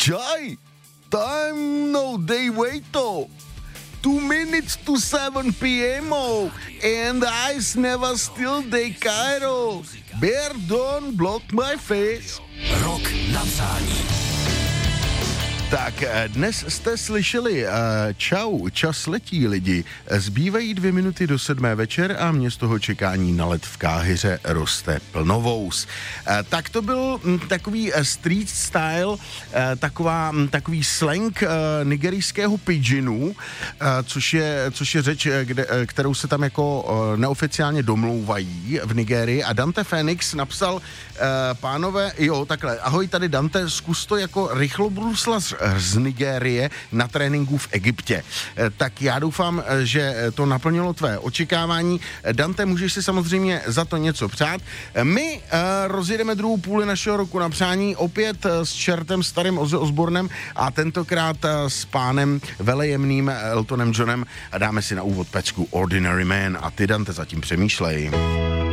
Jai, time no day waito. 2 minutes to 7 p.m. And eyes never still they Cairo. Bear don't block my face. Rok na přání. Tak dnes jste slyšeli čau, čas letí lidi. Zbývají 2 minuty do 7 večer a mě z toho čekání na let v Káhiře roste plnovous. Tak to byl takový street style, takový slang nigerijského pidginu, což je řeč, kterou se tam jako neoficiálně domlouvají v Nigerii, a Dante Phoenix napsal: pánové, jo, takhle, ahoj, tady Dante, zkus to jako rychlobruslař z Nigérie na tréninku v Egyptě. Tak já doufám, že to naplnilo tvé očekávání. Dante, můžeš si samozřejmě za to něco přát. My rozjedeme druhou půli našeho roku na přání opět s čertem starým Ozzy Osbournem a tentokrát s pánem velejemným Eltonem Johnem a dáme si na úvod pecku Ordinary Man. A ty, Dante, zatím přemýšlej.